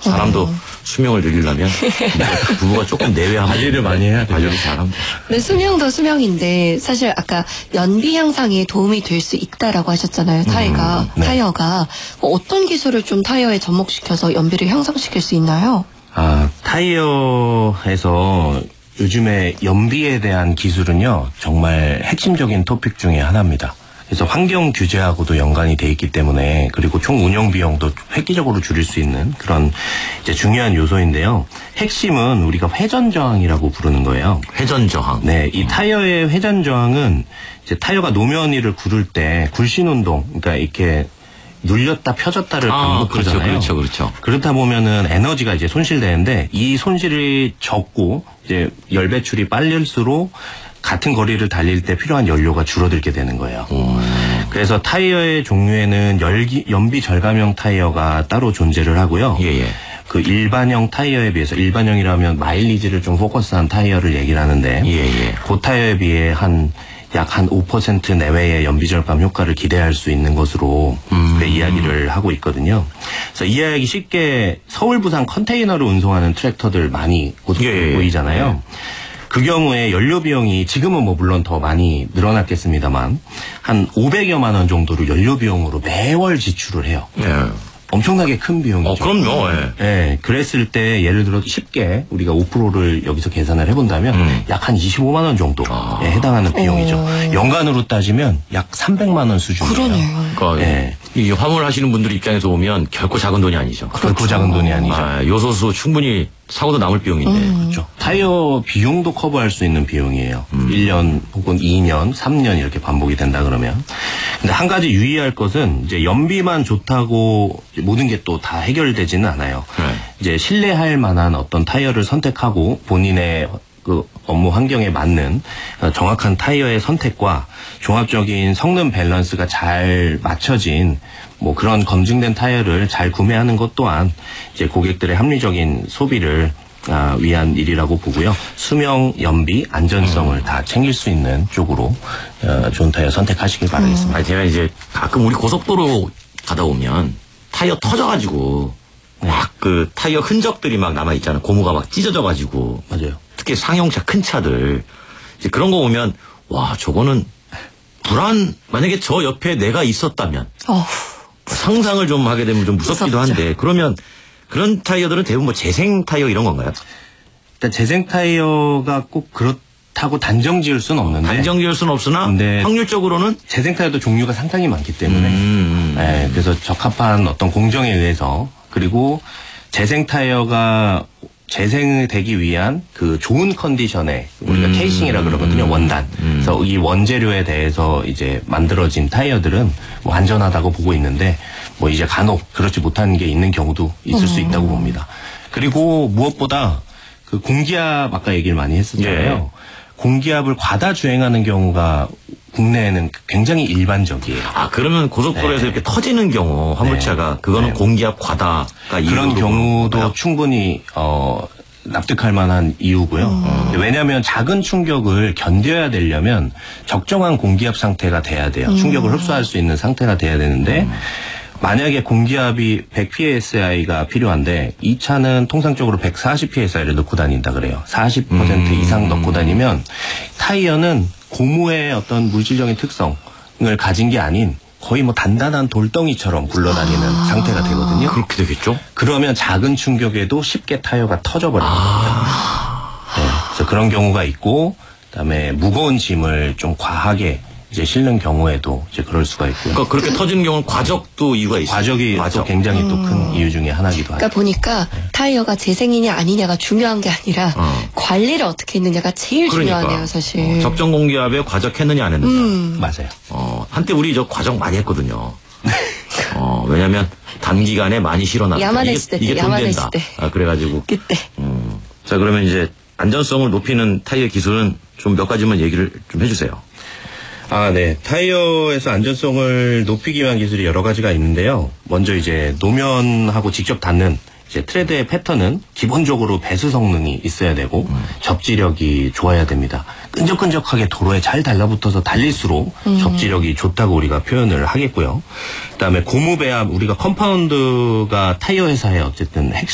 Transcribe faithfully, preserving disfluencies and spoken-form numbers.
사람도 어. 수명을 늘리려면 부부가 조금 내외하면 관리를 많이 해야 돼요. 관리를 잘하면 돼요. 네, 수명도 수명인데 사실 아까 연비 향상에 도움이 될 수 있다라고 하셨잖아요. 타이가 음, 네. 타이어가 어떤 기술을 좀 타이어에 접목시켜서 연비를 향상시킬 수 있나요? 아, 타이어에서 요즘에 연비에 대한 기술은요, 정말 핵심적인 토픽 중에 하나입니다. 그래서 환경 규제하고도 연관이 돼 있기 때문에, 그리고 총 운영 비용도 획기적으로 줄일 수 있는 그런 이제 중요한 요소인데요. 핵심은 우리가 회전 저항이라고 부르는 거예요. 회전 저항. 네, 이 타이어의 회전 저항은 이제 타이어가 노면 위를 구를 때 굴신 운동, 그러니까 이렇게 눌렸다 펴졌다를 아, 반복하잖아요. 그렇죠, 그렇죠, 그렇죠. 그렇다 보면은 에너지가 이제 손실되는데, 이 손실이 적고 이제 열 배출이 빠를수록 같은 거리를 달릴 때 필요한 연료가 줄어들게 되는 거예요. 음. 그래서 타이어의 종류에는 열기, 연비 절감형 타이어가 따로 존재를 하고요. 예, 예. 그 일반형 타이어에 비해서, 일반형이라면 마일리지를 좀 포커스한 타이어를 얘기를 하는데, 예, 예. 그 타이어에 비해 한 약 한 오 퍼센트 내외의 연비 절감 효과를 기대할 수 있는 것으로 음. 그 이야기를 하고 있거든요. 그래서 이야기 쉽게 서울 부산 컨테이너를 운송하는 트랙터들 많이 고속도로에 예, 예. 보이잖아요. 그 경우에 연료 비용이 지금은 뭐 물론 더 많이 늘어났겠습니다만 한 오백여만 원 정도를 연료 비용으로 매월 지출을 해요. 예. 엄청나게 큰 비용이죠. 어, 그럼요. 예. 예, 그랬을 때 예를 들어 쉽게 우리가 오 퍼센트를 여기서 계산을 해본다면 음. 약 한 이십오만 원 정도에 아. 해당하는 비용이죠. 어. 연간으로 따지면 약 삼백만 원 수준이에요. 그러네요. 그러니까 예. 이 화물 하시는 분들 입장에서 보면 결코 작은 돈이 아니죠. 결코 작은 돈이 아니죠. 아, 요소수 충분히 사고도 남을 비용인데. 그렇죠. 타이어 비용도 커버할 수 있는 비용이에요. 음. 일 년 혹은 이 년, 삼 년 이렇게 반복이 된다 그러면. 근데 한 가지 유의할 것은 이제 연비만 좋다고 모든 게 또 다 해결되지는 않아요. 네. 이제 신뢰할 만한 어떤 타이어를 선택하고 본인의 그 업무 환경에 맞는 정확한 타이어의 선택과 종합적인 성능 밸런스가 잘 맞춰진 뭐 그런 검증된 타이어를 잘 구매하는 것 또한 이제 고객들의 합리적인 소비를 아, 위한 일이라고 보고요. 수명, 연비, 안전성을 음. 다 챙길 수 있는 쪽으로 어, 좋은 타이어 선택하시길 바라겠습니다. 아니, 제가 이제 가끔 우리 고속도로 가다 보면 타이어 터져가지고 막 그 타이어 흔적들이 막 남아있잖아요. 고무가 막 찢어져가지고. 맞아요. 특히 상용차 큰 차들. 이제 그런 거 보면 와 저거는 불안 만약에 저 옆에 내가 있었다면 어후. 상상을 좀 하게 되면 좀 무섭기도 무섭죠. 한데 그러면 그런 타이어들은 대부분 뭐 재생 타이어 이런 건가요? 일단 재생 타이어가 꼭 그렇다고 단정 지을 수는 없는데 단정 지을 수는 없으나 근데 확률적으로는 재생 타이어도 종류가 상당히 많기 때문에 음. 네, 그래서 적합한 어떤 공정에 의해서 그리고 재생 타이어가 재생되기 위한 그 좋은 컨디션의 우리가 음. 케이싱이라 그러거든요. 원단. 음. 그래서 이 원재료에 대해서 이제 만들어진 타이어들은 뭐 안전하다고 보고 있는데 뭐 이제 간혹 그렇지 못한 게 있는 경우도 있을 수 있다고 봅니다. 그리고 무엇보다 그 공기압 아까 얘기를 많이 했었잖아요. 예. 공기압을 과다 주행하는 경우가 국내에는 굉장히 일반적이에요. 아 그러면 고속도로에서 네. 이렇게 터지는 경우 화물차가 네. 그거는 네. 공기압 과다가 그런 이유로 경우도 그런가요? 충분히 어 납득할 만한 이유고요. 음. 왜냐하면 작은 충격을 견뎌야 되려면 적정한 공기압 상태가 돼야 돼요. 음. 충격을 흡수할 수 있는 상태가 돼야 되는데 음. 만약에 공기압이 백 피에스아이가 필요한데 이 차는 통상적으로 백사십 피에스아이를 넣고 다닌다 그래요. 사십 퍼센트 음. 이상 넣고 다니면 타이어는 고무의 어떤 물질적인 특성을 가진 게 아닌 거의 뭐 단단한 돌덩이처럼 굴러다니는 아. 상태가 되거든요. 그렇게 되겠죠? 그러면 작은 충격에도 쉽게 타이어가 터져버립니다. 아. 네, 그래서 그런 경우가 있고, 그다음에 무거운 짐을 좀 과하게 이제 실는 경우에도 이제 그럴 수가 있고요. 그러니까 그렇게 터지는 경우는 과적도 이유가 있어요. 과적이 과적. 또 굉장히 또 큰 이유 중에 하나이기도 하죠. 그러니까 보니까 타이어가 재생이냐 아니냐가 중요한 게 아니라 어. 관리를 어떻게 했느냐가 제일 그러니까. 중요하네요, 사실. 어, 적정 공기압에 과적했느냐 안 했느냐. 음. 맞아요. 어, 한때 우리 저 과적 많이 했거든요. 어, 왜냐면 단기간에 많이 실어놨다. 야만했을 때, 이게, 이게 돈 야만했을 된다. 때. 아, 그래가지고. 그때. 음. 자, 그러면 이제 안전성을 높이는 타이어 기술은 좀 몇 가지만 얘기를 좀 해주세요. 아, 네. 타이어에서 안전성을 높이기 위한 기술이 여러 가지가 있는데요. 먼저 이제 노면하고 직접 닿는 이제 트레드의 패턴은 기본적으로 배수 성능이 있어야 되고 음. 접지력이 좋아야 됩니다. 끈적끈적하게 도로에 잘 달라붙어서 달릴수록 음. 접지력이 좋다고 우리가 표현을 하겠고요. 그다음에 고무 배합, 우리가 컴파운드가 타이어 회사의 어쨌든 핵심